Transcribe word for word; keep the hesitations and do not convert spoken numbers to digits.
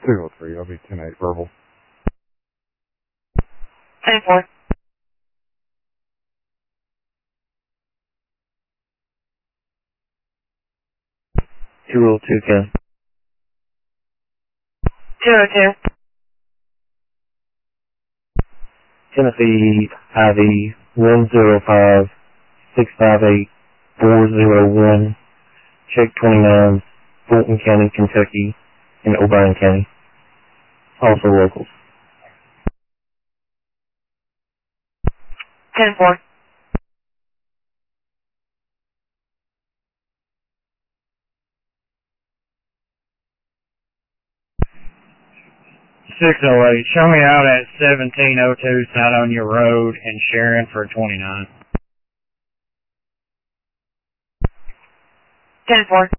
two oh three, I'll be ten eight verbal. ten four. two oh two, Ken. two oh two. Tennessee I V one zero five six five eight four zero one, check twenty-nine, Fulton County, Kentucky, and O'Brien County. Also locals. ten four. six oh eight, show me out at seventeen oh two South Onia Road in Sharon for twenty-nine. ten four.